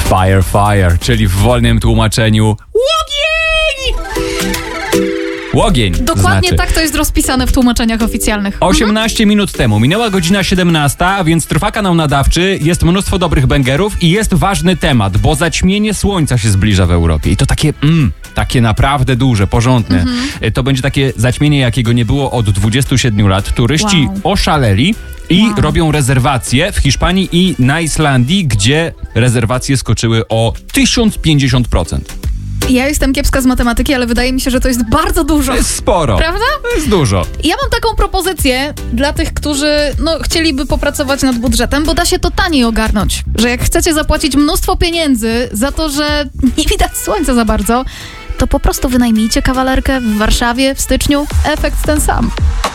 Fire, fire, czyli w wolnym tłumaczeniu łogień! Łogień. Dokładnie znaczy. tak to jest rozpisane w tłumaczeniach oficjalnych. 18 minut temu, minęła godzina 17, więc trwa kanał nadawczy, jest mnóstwo dobrych bęgerów i jest ważny temat, bo zaćmienie słońca się zbliża w Europie. I to takie naprawdę duże, porządne. To będzie takie zaćmienie, jakiego nie było od 27 lat. Turyści oszaleli i robią rezerwacje w Hiszpanii i na Islandii, gdzie rezerwacje skoczyły o 1050%. Ja jestem kiepska z matematyki, ale wydaje mi się, że to jest bardzo dużo. To jest sporo. Prawda? To jest dużo. Ja mam taką propozycję dla tych, którzy chcieliby popracować nad budżetem, bo da się to taniej ogarnąć. Że jak chcecie zapłacić mnóstwo pieniędzy za to, że nie widać słońca za bardzo, to po prostu wynajmijcie kawalerkę w Warszawie w styczniu. Efekt ten sam.